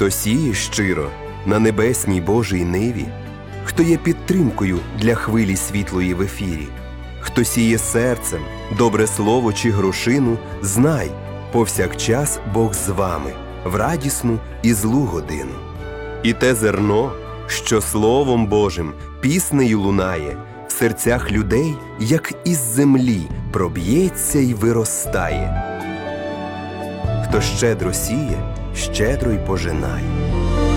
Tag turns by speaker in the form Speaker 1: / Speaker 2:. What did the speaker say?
Speaker 1: Хто сіє щиро на небесній Божій ниві, хто є підтримкою для хвилі світлої в ефірі, хто сіє серцем добре слово чи грошину, знай, повсякчас Бог з вами в радісну і злу годину. І те зерно, що Словом Божим піснею лунає, в серцях людей, як із землі, проб'ється й виростає. Хто щедро сіє, щедро й пожинає.